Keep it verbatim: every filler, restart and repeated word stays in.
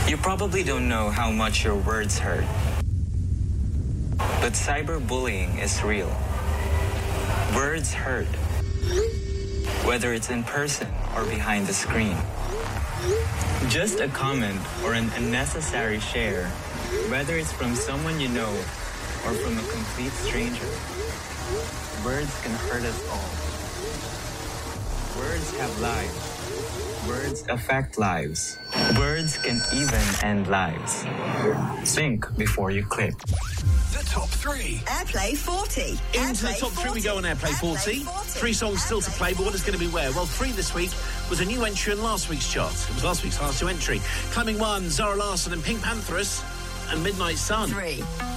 You probably don't know how much your words hurt. But cyberbullying is real. Words hurt. Whether it's in person or behind the screen. Just a comment or an unnecessary share, whether it's from someone you know or from a complete stranger. Words can hurt us all. Words have lives. Words affect lives. Words can even end lives. Think before you click. The top three. Airplay forty. Into Airplay the top three we go on Airplay forty. Airplay forty. Three songs still to play, but what is going to be where? Well, three this week was a new entry in last week's chart. It was last week's last new entry. Climbing one, Zara Larsson and Pink Pantheress and Midnight Sun. Three.